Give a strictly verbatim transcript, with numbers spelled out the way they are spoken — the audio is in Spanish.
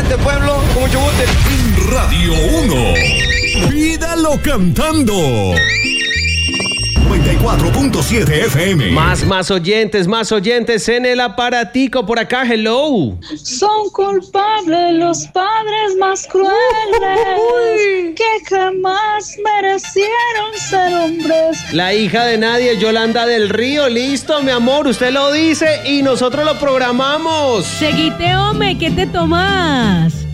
este pueblo con mucho gusto. Radio uno. Pídalo cantando. noventa y cuatro punto siete F M. Más, más oyentes, más oyentes en el aparatico por acá. Hello. Son culpables los padres más crueles Uy. que jamás merecieron ser hombres. La hija de nadie, Yolanda del Río. Listo, mi amor, usted lo dice y nosotros lo programamos. Seguite, hombre, ¿qué te tomas?